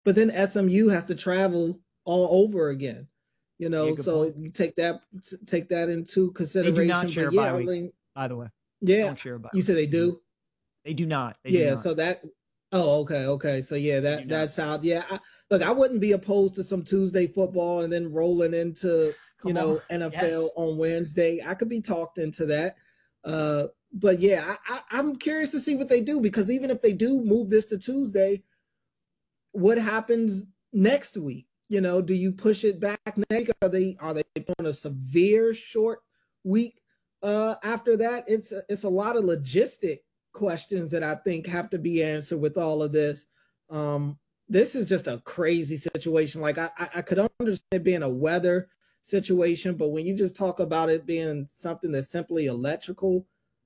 but then SMU has to travel all over again. Yeah, good So point. you take that into They do not consideration. share But a yeah, bye I week, mean, by the way. yeah, Don't share a bye you week. said they do. They do not. They do Yeah, not. so that. Oh, okay, okay. So yeah, They do not. that's how. Yeah, look, I wouldn't be opposed to some Tuesday football and then rolling into Come on. NFL Yes. on Wednesday. I could be talked into that. But yeah, I'm curious to see what they do, because even if they do move this to Tuesday, what happens next week? Do you push it back next week? Are they on a severe short week after that? It's a lot of logistic questions that I think have to be answered with all of this. This is just a crazy situation. Like I could understand it being a weather situation, but when you just talk about it being something that's simply electrical,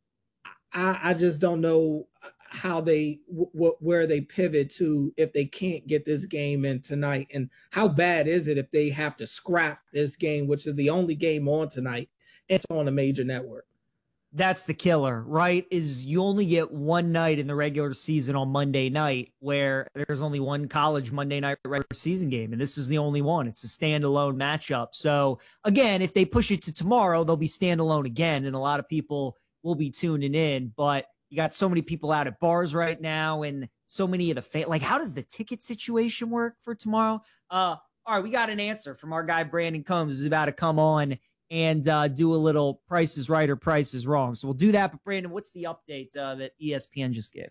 I just don't know how where they pivot to if they can't get this game in tonight, and how bad is it if they have to scrap this game, which is the only game on tonight. It's on a major network. That's the killer, right? Is you only get one night in the regular season on Monday night, where there's only one college Monday night regular season game, and this is the only one. It's a standalone matchup. So again, if they push it to tomorrow, they'll be standalone again, and a lot of people will be tuning in. But you got so many people out at bars right now, and so many of the like, how does the ticket situation work for tomorrow? All right, we got an answer from our guy Brandon Combs, who's about to come on and do a little Price is Right or Price is Wrong. So we'll do that. But Brandon, what's the update that ESPN just gave?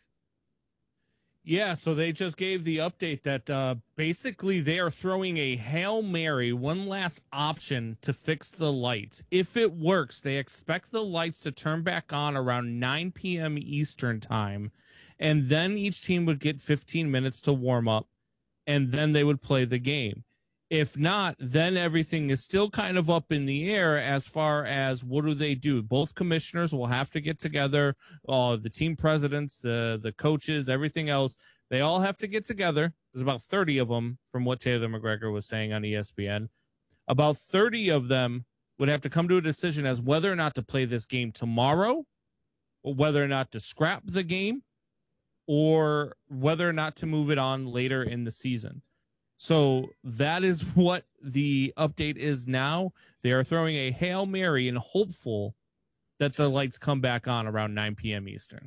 Yeah, so they just gave the update that basically they are throwing a Hail Mary, one last option to fix the lights. If it works, they expect the lights to turn back on around 9 p.m. Eastern time, and then each team would get 15 minutes to warm up, and then they would play the game. If not, then everything is still kind of up in the air as far as what do they do. Both commissioners will have to get together, the team presidents, the coaches, everything else. They all have to get together. There's about 30 of them, from what Taylor McGregor was saying on ESPN. About 30 of them would have to come to a decision as whether or not to play this game tomorrow, or whether or not to scrap the game, or whether or not to move it on later in the season. So that is what the update is now. They are throwing a Hail Mary and hopeful that the lights come back on around 9 p.m. Eastern.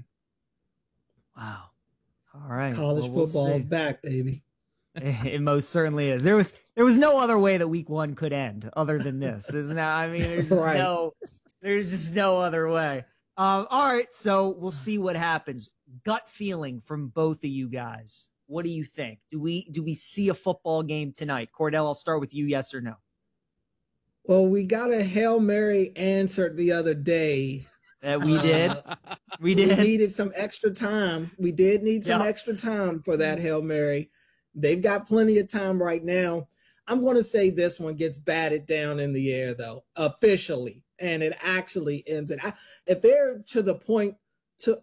Wow. All right. College Well, we'll football is see. back, baby. It most certainly is. There was no other way that week one could end other than this. Isn't that? I mean, Right. there's just no other way. All right. So we'll see what happens. Gut feeling from both of you guys. What do you think? Do we see a football game tonight? Cordell, I'll start with you. Yes or no? Well, we got a Hail Mary answered the other day. We did. We We did. needed some extra time. We did need some Yep. extra time for that Hail Mary. They've got plenty of time right now. I'm going to say this one gets batted down in the air, though, officially, and it actually ends it. If they're to the point to,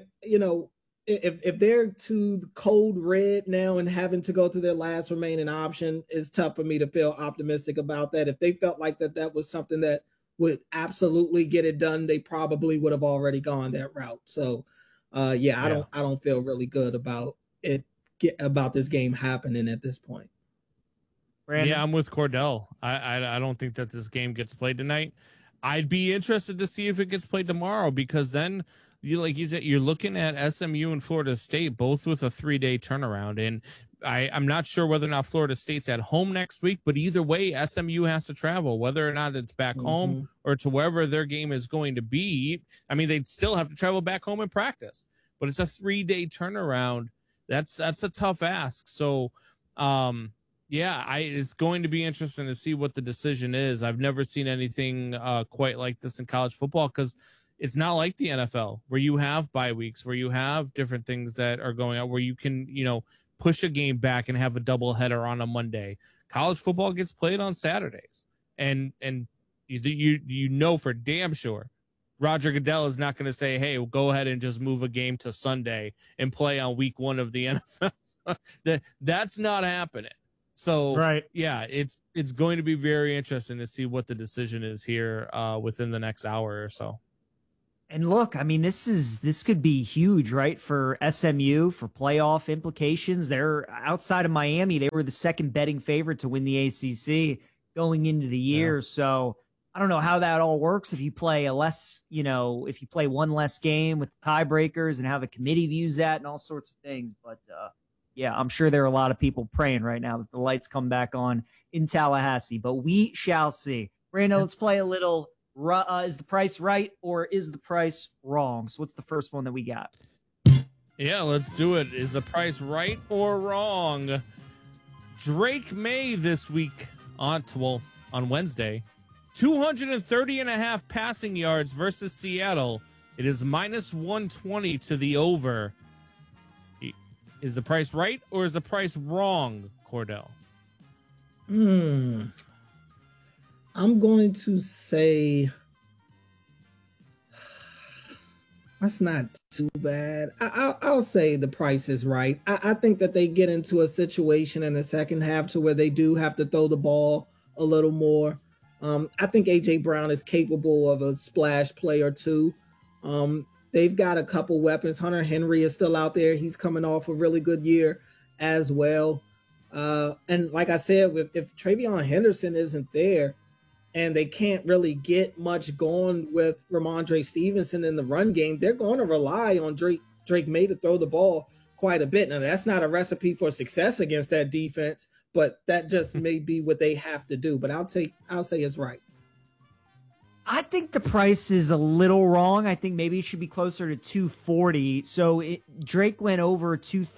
if they're to code red now and having to go to their last remaining option, it's tough for me to feel optimistic about that. If they felt like that was something that would absolutely get it done, they probably would have already gone that route. So, yeah, I don't feel really good about about this game happening at this point. Brandon? Yeah, I'm with Cordell. I don't think that this game gets played tonight. I'd be interested to see if it gets played tomorrow, because then like you said, you're looking at SMU and Florida State, both with a 3-day turnaround. And I'm not sure whether or not Florida State's at home next week, but either way, SMU has to travel, whether or not it's back home or to wherever their game is going to be. I mean, they'd still have to travel back home and practice, but it's a 3-day turnaround. That's a tough ask. So, yeah, it's going to be interesting to see what the decision is. I've never seen anything quite like this in college football, because it's not like the NFL, where you have bye weeks, where you have different things that are going on, where you can, push a game back and have a double header on a Monday. College football gets played on Saturdays, and you for damn sure Roger Goodell is not going to say, hey, well, go ahead and just move a game to Sunday and play on week 1 of the NFL. That's not happening. So, Right. yeah, it's going to be very interesting to see what the decision is here within the next hour or so. And look, I mean, this could be huge, right? For SMU, for playoff implications. They're outside of Miami. They were the second betting favorite to win the ACC going into the Yeah. year. So I don't know how that all works if you play if you play one less game with the tiebreakers and how the committee views that and all sorts of things. But yeah, I'm sure there are a lot of people praying right now that the lights come back on in Tallahassee, but we shall see. Brando, let's play a little. Is the price right or is the price wrong? So what's the first one that we got? Yeah, let's do it. Is the price right or wrong? Drake May this week on Wednesday, 230.5 passing yards versus Seattle. It is minus 120 to the over. Is the price right or is the price wrong, Cordell? I'm going to say that's not too bad. I'll say the price is right. I think that they get into a situation in the second half to where they do have to throw the ball a little more. I think A.J. Brown is capable of a splash play or two. They've got a couple weapons. Hunter Henry is still out there. He's coming off a really good year as well. And like I said, if Travion Henderson isn't there, and they can't really get much going with Ramondre Stevenson in the run game, they're going to rely on Drake May to throw the ball quite a bit. Now, that's not a recipe for success against that defense, but that just may be what they have to do. But I'll say it's right. I think the price is a little wrong. I think maybe it should be closer to 240. So Drake went through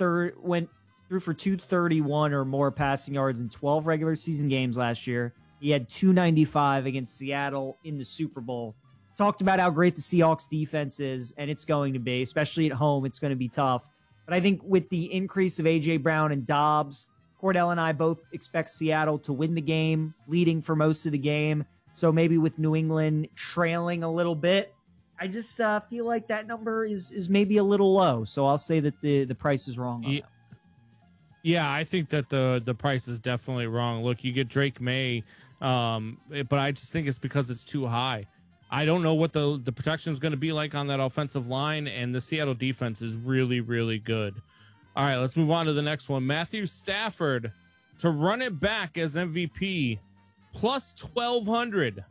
for 231 or more passing yards in 12 regular season games last year. He had 295 against Seattle in the Super Bowl. Talked about how great the Seahawks defense is, and it's going to be, especially at home, it's going to be tough. But I think with the increase of A.J. Brown and Dobbs, Cordell and I both expect Seattle to win the game, leading for most of the game. So maybe with New England trailing a little bit, I just feel like that number is maybe a little low. So I'll say that the price is wrong on that. Yeah, I think that the price is definitely wrong. Look, you get Drake May, but I just think it's because it's too high. I don't know what the protection is going to be like on that offensive line, and the Seattle defense is really, really good. All right, let's move on to the next one. Matthew Stafford to run it back as MVP, plus 1,200.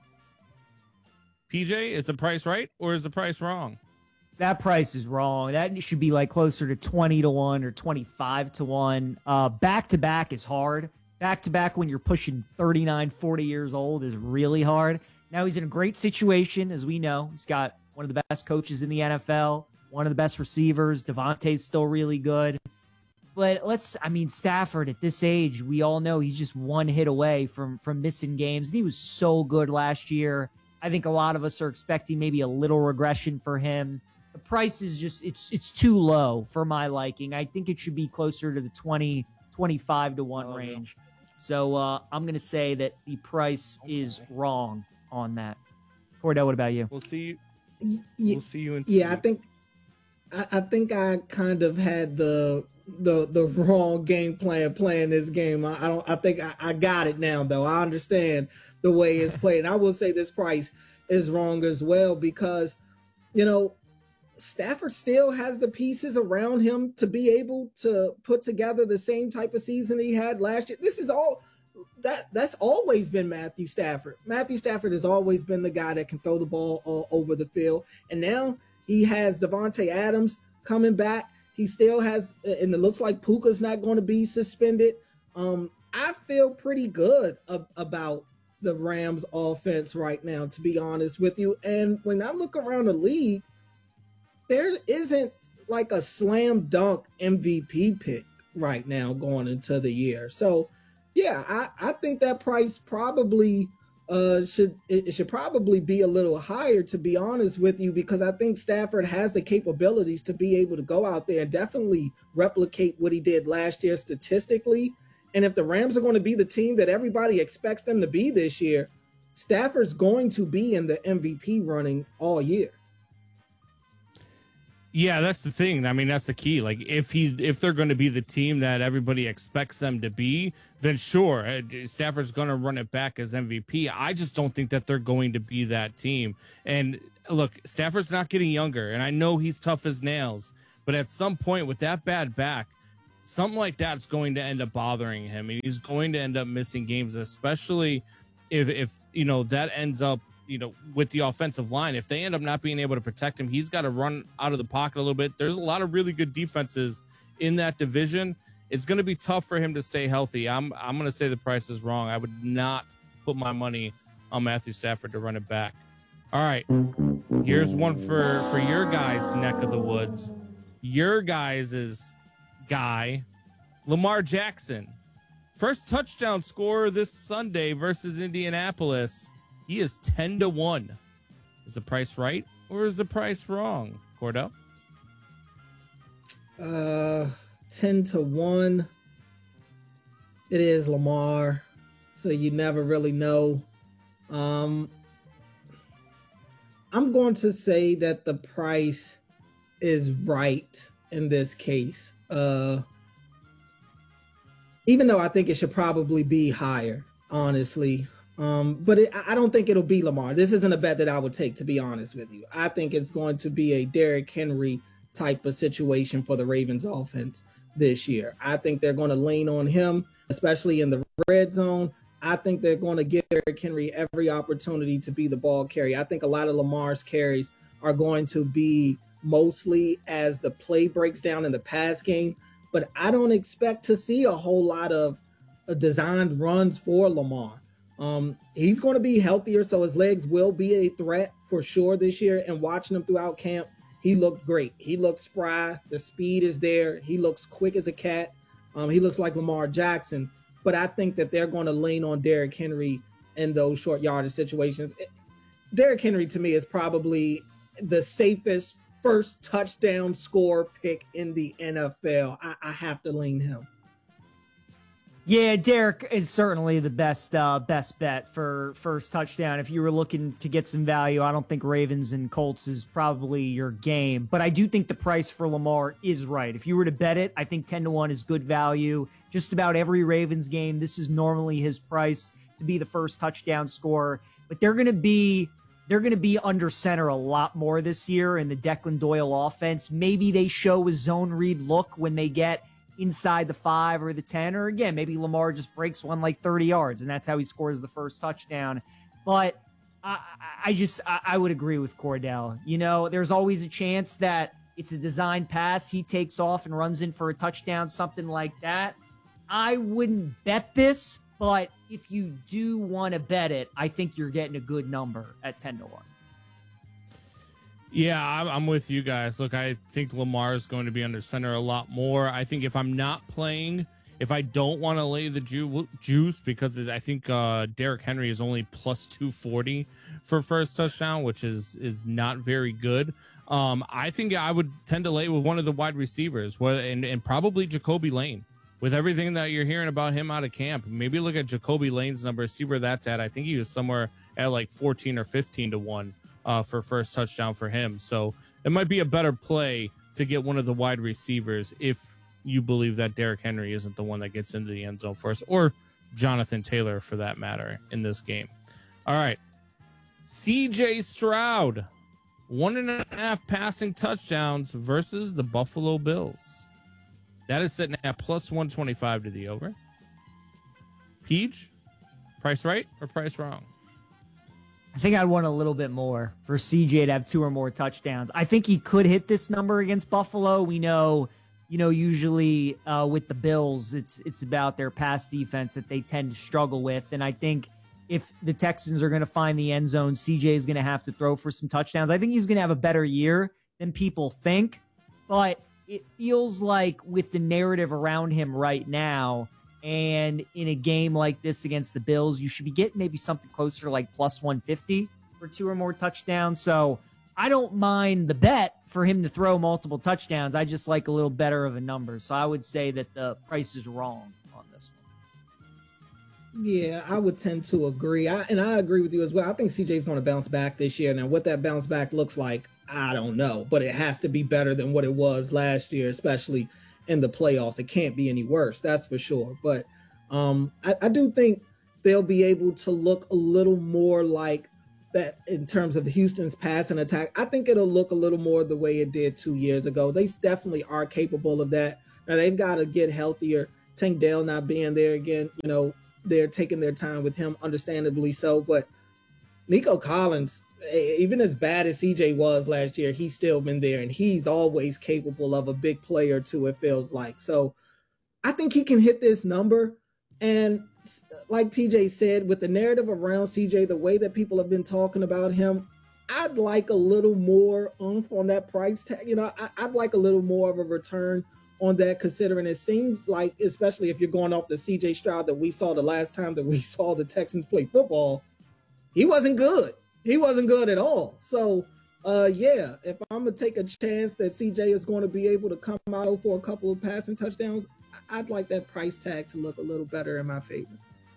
PJ, is the price right or is the price wrong? That price is wrong. That should be like closer to 20 to 1 or 25 to 1. Back to back is hard. Back to back when you're pushing 39, 40 years old is really hard. Now he's in a great situation, as we know. He's got one of the best coaches in the NFL, one of the best receivers. Devontae's still really good. But Stafford at this age, we all know he's just one hit away from missing games. And he was so good last year. I think a lot of us are expecting maybe a little regression for him. The price is just, it's too low for my liking. I think it should be closer to the 20, 25 to 1 range. No. So I'm going to say that the price is wrong on that. Cordell, what about you? We'll see. We'll see you in 2 weeks. I think I kind of had the wrong game plan playing this game. I think I got it now though. I understand the way it's played. And I will say this price is wrong as well because, Stafford still has the pieces around him to be able to put together the same type of season he had last year. This is all that's always been Matthew Stafford. Matthew Stafford has always been the guy that can throw the ball all over the field. And now he has Devontae Adams coming back. He still has, and it looks like Puka's not going to be suspended. I feel pretty good about the Rams offense right now, to be honest with you. And when I look around the league, there isn't like a slam dunk MVP pick right now going into the year. So yeah, I think that price probably should probably be a little higher, to be honest with you, because I think Stafford has the capabilities to be able to go out there and definitely replicate what he did last year statistically. And if the Rams are going to be the team that everybody expects them to be this year, Stafford's going to be in the MVP running all year. Yeah, that's the thing. I mean, that's the key. Like, if they're going to be the team that everybody expects them to be, then sure, Stafford's going to run it back as MVP. I just don't think that they're going to be that team. And look, Stafford's not getting younger, and I know he's tough as nails, but at some point with that bad back, something like that's going to end up bothering him, and he's going to end up missing games, especially if that ends up with the offensive line. If they end up not being able to protect him, he's got to run out of the pocket a little bit. There's a lot of really good defenses in that division. It's going to be tough for him to stay healthy. I'm going to say the price is wrong. I would not put my money on Matthew Stafford to run it back. All right, here's one for your guys' neck of the woods. Your guys' guy, Lamar Jackson. First touchdown scorer this Sunday versus Indianapolis. He is 10-1. Is the price right or is the price wrong, Cordell? 10-1. It is Lamar, so you never really know. I'm going to say that the price is right in this case. Even though I think it should probably be higher, honestly. But I don't think it'll be Lamar. This isn't a bet that I would take, to be honest with you. I think it's going to be a Derrick Henry type of situation for the Ravens offense this year. I think they're going to lean on him, especially in the red zone. I think they're going to give Derrick Henry every opportunity to be the ball carrier. I think a lot of Lamar's carries are going to be mostly as the play breaks down in the pass game, but I don't expect to see a whole lot of designed runs for Lamar. He's going to be healthier, so his legs will be a threat for sure this year. And watching him throughout camp, he looked great. He looks spry. The speed is there. He looks quick as a cat. He looks like Lamar Jackson. But I think that they're going to lean on Derrick Henry in those short yardage situations. Derrick Henry, to me, is probably the safest first touchdown score pick in the NFL. I have to lean him. Yeah, Derek is certainly the best bet for first touchdown. If you were looking to get some value, I don't think Ravens and Colts is probably your game. But I do think the price for Lamar is right. If you were to bet it, I think 10-1 is good value. Just about every Ravens game, this is normally his price to be the first touchdown scorer. But they're going to be under center a lot more this year in the Declan Doyle offense. Maybe they show a zone read look when they get inside the 5 or the 10, or again, maybe Lamar just breaks one like 30 yards and that's how he scores the first touchdown. But I would agree with Cordell. There's always a chance that it's a design pass. He takes off and runs in for a touchdown, something like that. I wouldn't bet this, but if you do want to bet it, I think you're getting a good number at 10-1. Yeah, I'm with you guys. Look, I think Lamar is going to be under center a lot more. I think if I'm not playing, if I don't want to lay the juice, because I think Derrick Henry is only plus 240 for first touchdown, which is not very good. I think I would tend to lay with one of the wide receivers, and probably Jacoby Lane. With everything that you're hearing about him out of camp, maybe look at Jacoby Lane's number, see where that's at. I think he was somewhere at like 14 or 15-1. For first touchdown for him. So it might be a better play to get one of the wide receivers if you believe that Derrick Henry isn't the one that gets into the end zone first, or Jonathan Taylor for that matter in this game. All right. CJ Stroud, 1.5 passing touchdowns versus the Buffalo Bills. That is sitting at plus 125 to the over. Peach, price right or price wrong? I think I'd want a little bit more for CJ to have 2 or more touchdowns. I think he could hit this number against Buffalo. We know, usually with the Bills, it's about their pass defense that they tend to struggle with. And I think if the Texans are going to find the end zone, CJ is going to have to throw for some touchdowns. I think he's going to have a better year than people think. But it feels like with the narrative around him right now, and in a game like this against the Bills, you should be getting maybe something closer to like plus 150 for 2 or more touchdowns. So I don't mind the bet for him to throw multiple touchdowns. I just like a little better of a number. So I would say that the price is wrong on this one. Yeah, I would tend to agree. I agree with you as well. I think CJ's going to bounce back this year. Now, what that bounce back looks like, I don't know, but it has to be better than what it was last year, especially in the playoffs. It can't be any worse, that's for sure. But I do think they'll be able to look a little more like that in terms of Houston's passing attack. I think it'll look a little more the way it did 2 years ago. They definitely are capable of that. Now they've got to get healthier. Tank Dell not being there again, they're taking their time with him, understandably so. But Nico Collins, even as bad as CJ was last year, he's still been there, and he's always capable of a big play or two, it feels like. So I think he can hit this number. And like PJ said, with the narrative around CJ, the way that people have been talking about him, I'd like a little more oomph on that price tag. I'd like a little more of a return on that, considering it seems like, especially if you're going off the CJ Stroud that we saw the last time that we saw the Texans play football, he wasn't good. He wasn't good at all. So, if I'm going to take a chance that CJ is going to be able to come out for a couple of passing touchdowns, I'd like that price tag to look a little better in my favor.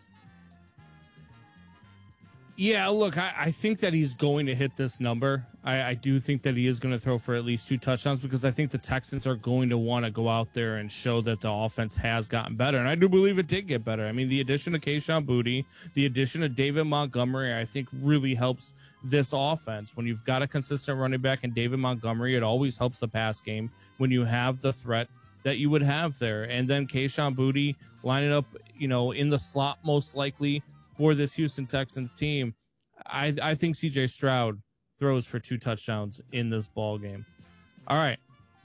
Yeah, look, I think that he's going to hit this number. I do think that he is going to throw for at least 2 touchdowns, because I think the Texans are going to want to go out there and show that the offense has gotten better. And I do believe it did get better. I mean, the addition of Kayshon Boutte, the addition of David Montgomery, I think really helps this offense. When you've got a consistent running back in David Montgomery, it always helps the pass game when you have the threat that you would have there. And then Kayshon Boutte lining up, in the slot most likely for this Houston Texans team. I think CJ Stroud throws for 2 touchdowns in this ball game. All right.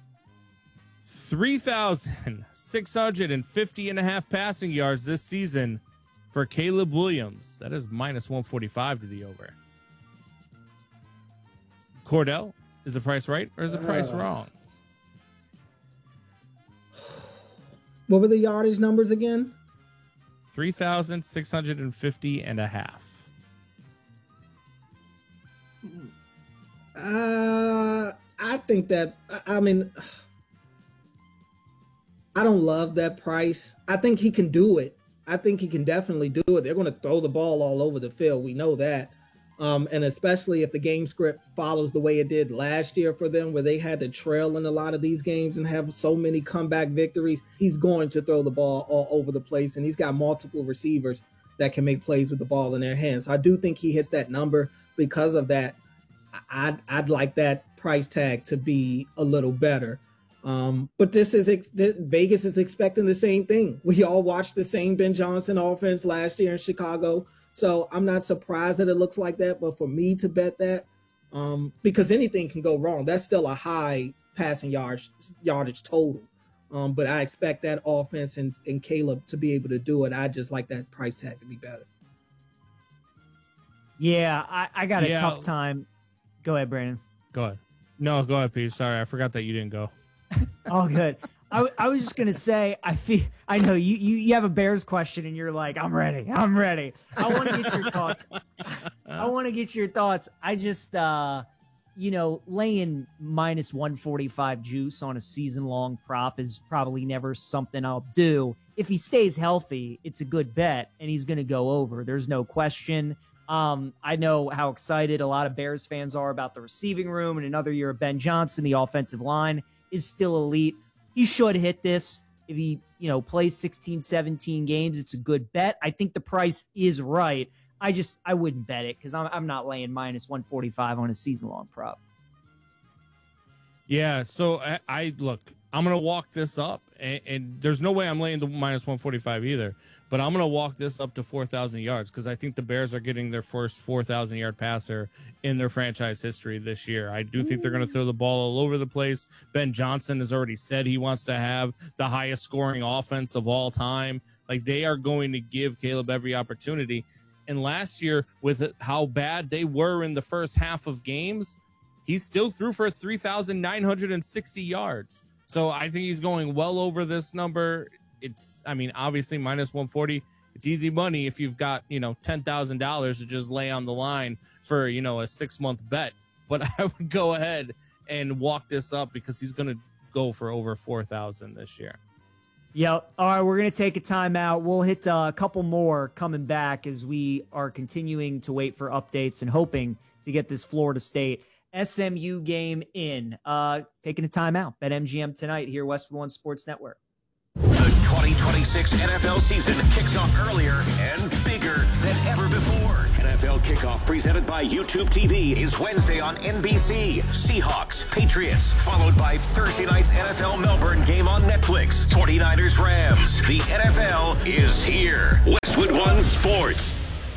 3,650.5 passing yards this season for Caleb Williams. That is minus 145 to the over. Cordell, is the price right or is the price wrong? What were the yardage numbers again? 3,650.5. I think that, I mean, I don't love that price. I think he can do it. I think he can definitely do it. They're going to throw the ball all over the field. We know that. And especially if the game script follows the way it did last year for them, where they had to trail in a lot of these games and have so many comeback victories, he's going to throw the ball all over the place. And he's got multiple receivers that can make plays with the ball in their hands. So I do think he hits that number. Because of that, I'd like that price tag to be a little better. But Vegas is expecting the same thing. We all watched the same Ben Johnson offense last year in Chicago. So I'm not surprised that it looks like that. But for me to bet that, because anything can go wrong, that's still a high passing yardage total. But I expect that offense and Caleb to be able to do it. I just like that price tag to be better. Yeah, I got a tough time. Go ahead, Brandon. Go ahead. No, go ahead, Pete. Sorry, I forgot that you didn't go. All good. I was just gonna say, I know you have a Bears question and you're like, I'm ready. I want to get your thoughts. I just laying minus 145 juice on a season-long prop is probably never something I'll do. If he stays healthy, it's a good bet, and he's gonna go over. There's no question. I know how excited a lot of Bears fans are about the receiving room, and another year of Ben Johnson. The offensive line is still elite. He should hit this. If he, plays 16, 17 games, it's a good bet. I think the price is right. I wouldn't bet it because I'm not laying minus 145 on a season-long prop. Yeah, so I look, I'm going to walk this up, and there's no way I'm laying the minus 145 either, but I'm going to walk this up to 4,000 yards because I think the Bears are getting their first 4,000-yard passer in their franchise history this year. I do think they're going to throw the ball all over the place. Ben Johnson has already said he wants to have the highest scoring offense of all time. Like, they are going to give Caleb every opportunity. And last year, with how bad they were in the first half of games, he still threw for 3,960 yards. So I think he's going well over this number. Obviously minus 140. It's easy money if you've got, $10,000 to just lay on the line for, a 6-month bet. But I would go ahead and walk this up because he's going to go for over 4,000 this year. Yep. All right, we're going to take a timeout. We'll hit a couple more coming back as we are continuing to wait for updates and hoping to get this Florida State SMU game in. Taking a timeout. BetMGM tonight here, Westwood One Sports Network. The 2026 NFL season kicks off earlier and bigger than ever before. NFL Kickoff, presented by YouTube TV, is Wednesday on NBC. Seahawks, Patriots, followed by Thursday night's NFL Melbourne game on Netflix. 49ers, Rams. The NFL is here. Westwood One Sports.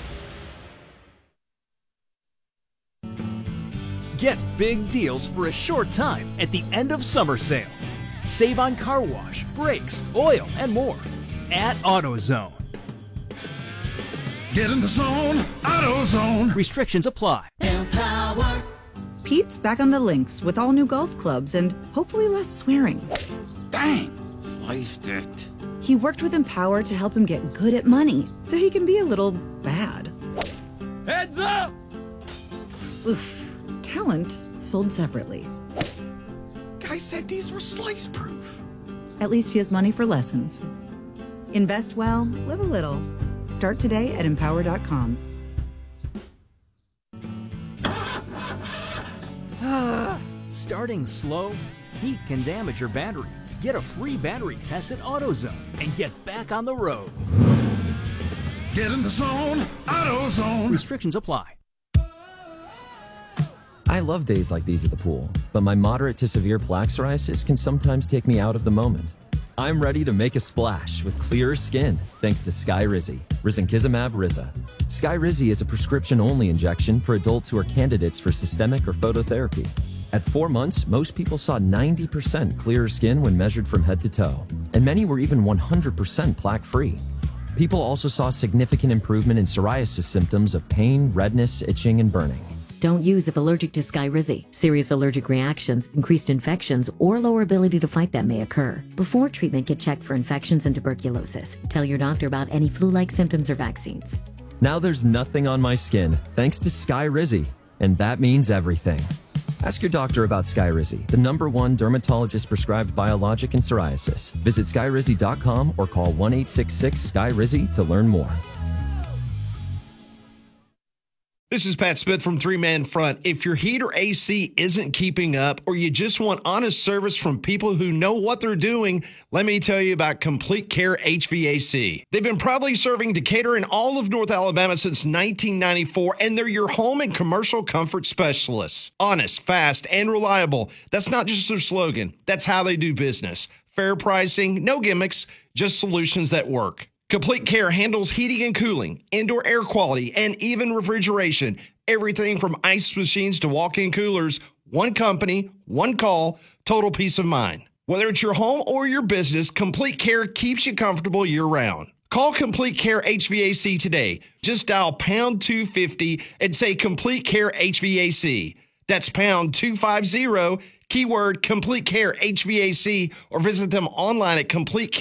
Get big deals for a short time at the end of summer sale. Save on car wash, brakes, oil, and more at AutoZone. Get in the zone, AutoZone. Restrictions apply. Empower. Pete's back on the links with all new golf clubs and hopefully less swearing. Bang! Sliced it. He worked with Empower to help him get good at money so he can be a little bad. Heads up! Oof. Talent sold separately. Guy said these were slice-proof. At least he has money for lessons. Invest well, live a little. Start today at Empower.com. Starting slow? Heat can damage your battery. Get a free battery test at AutoZone and get back on the road. Get in the zone, AutoZone. Restrictions apply. I love days like these at the pool, but my moderate to severe plaque psoriasis can sometimes take me out of the moment. I'm ready to make a splash with clearer skin thanks to Skyrizi, Risankizumab Riza. Skyrizi is a prescription-only injection for adults who are candidates for systemic or phototherapy. At 4 months, most people saw 90% clearer skin when measured from head to toe, and many were even 100% plaque-free. People also saw significant improvement in psoriasis symptoms of pain, redness, itching, and burning. Don't use if allergic to Skyrizi. Serious allergic reactions, increased infections, or lower ability to fight them may occur. Before treatment, get checked for infections and tuberculosis. Tell your doctor about any flu-like symptoms or vaccines. Now there's nothing on my skin thanks to Skyrizi, and that means everything. Ask your doctor about Skyrizi, the #1 dermatologist-prescribed biologic in psoriasis. Visit Skyrizi.com or call 1-866-SKYRIZI to learn more. This is Pat Smith from Three Man Front. If your heat or AC isn't keeping up, or you just want honest service from people who know what they're doing, let me tell you about Complete Care HVAC. They've been proudly serving Decatur and all of North Alabama since 1994, and they're your home and commercial comfort specialists. Honest, fast, and reliable. That's not just their slogan. That's how they do business. Fair pricing, no gimmicks, just solutions that work. Complete Care handles heating and cooling, indoor air quality, and even refrigeration. Everything from ice machines to walk-in coolers. One company, one call, total peace of mind. Whether it's your home or your business, Complete Care keeps you comfortable year-round. Call Complete Care HVAC today. Just dial pound 250 and say Complete Care HVAC. That's pound 250, keyword Complete Care HVAC, or visit them online at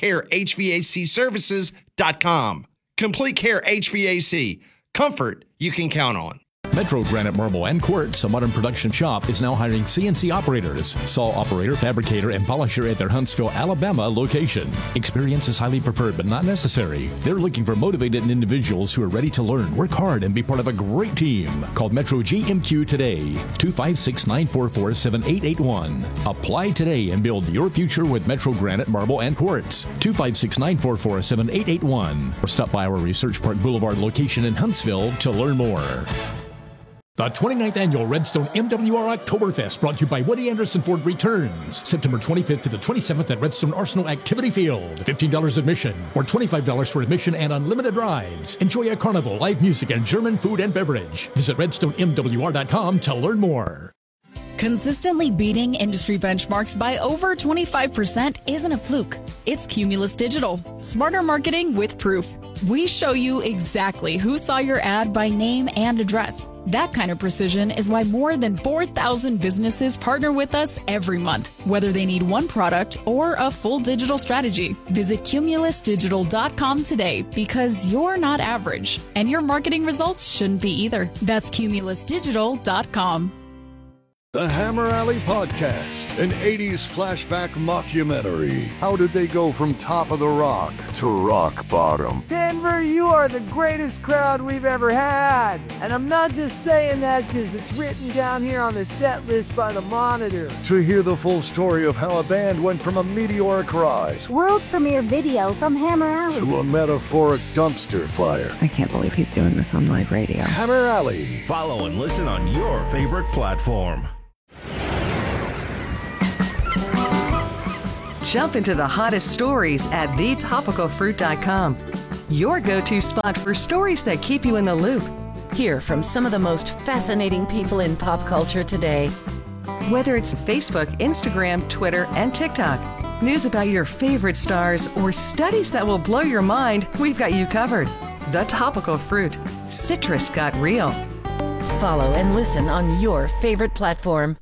CompleteCareHVACservices.com. Complete Care HVAC. Comfort you can count on. Metro Granite Marble and Quartz, a modern production shop, is now hiring CNC operators, saw operator, fabricator, and polisher at their Huntsville, Alabama location. Experience is highly preferred but not necessary. They're looking for motivated individuals who are ready to learn, work hard, and be part of a great team. Call Metro GMQ today, 256-944-7881. Apply today and build your future with Metro Granite Marble and Quartz, 256-944-7881. Or stop by our Research Park Boulevard location in Huntsville to learn more. The 29th Annual Redstone MWR Oktoberfest, brought to you by Woody Anderson Ford, returns September 25th to the 27th at Redstone Arsenal Activity Field. $15 admission, or $25 for admission and unlimited rides. Enjoy a carnival, live music, and German food and beverage. Visit RedstoneMWR.com to learn more. Consistently beating industry benchmarks by over 25% isn't a fluke. It's Cumulus Digital. Smarter marketing with proof. We show you exactly who saw your ad by name and address. That kind of precision is why more than 4,000 businesses partner with us every month, whether they need one product or a full digital strategy. Visit CumulusDigital.com today, because you're not average, and your marketing results shouldn't be either. That's CumulusDigital.com. The Hammer Alley Podcast, an 80s flashback mockumentary. How did they go from top of the rock to rock bottom? Denver, you are the greatest crowd we've ever had. And I'm not just saying that because it's written down here on the set list by the Monitor. To hear the full story of how a band went from a meteoric rise, world premiere video from Hammer Alley, to a metaphoric dumpster fire. I can't believe he's doing this on live radio. Hammer Alley. Follow and listen on your favorite platform. Jump into the hottest stories at thetopicalfruit.com. Your go-to spot for stories that keep you in the loop. Hear from some of the most fascinating people in pop culture today. Whether it's Facebook, Instagram, Twitter, and TikTok, news about your favorite stars, or studies that will blow your mind, we've got you covered. The Topical Fruit. Citrus got real. Follow and listen on your favorite platform.